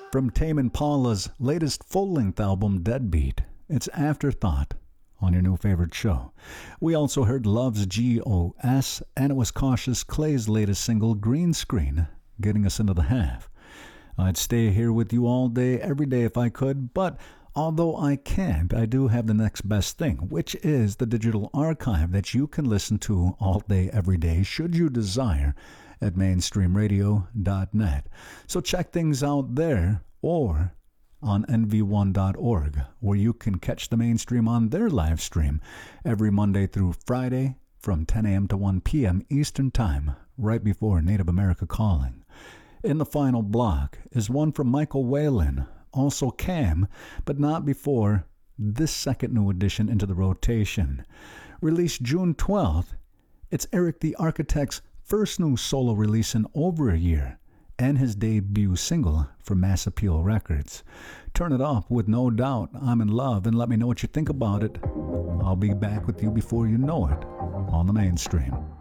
From Tame Impala's latest full-length album, Deadbeat, it's Afterthought on your new favorite show. We also heard Love's G.O.S., and it was Cautious Clay's latest single, Green Screen, getting us into the half. I'd stay here with you all day, every day if I could, but although I can't, I do have the next best thing, which is the digital archive that you can listen to all day, every day, should you desire, at mainstreamradio.net. So check things out there, or on nv1.org, where you can catch the Mainstream on their live stream every Monday through Friday from 10 a.m. to 1 p.m. Eastern Time, right before Native America Calling. In the final block is one from Michael Whalen, also Cam, but not before this second new addition into the rotation. Released June 12th, it's Eric the Architect's first new solo release in over a year, and his debut single for Mass Appeal Records. Turn it up with No Doubt, I'm in Love, and let me know what you think about it. I'll be back with you before you know it on the Mainstream.